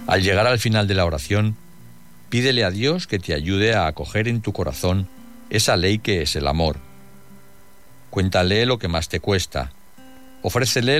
Al llegar al final de la oración, pídele a Dios que te ayude a acoger en tu corazón esa ley que es el amor. Cuéntale lo que más te cuesta. Ofrécele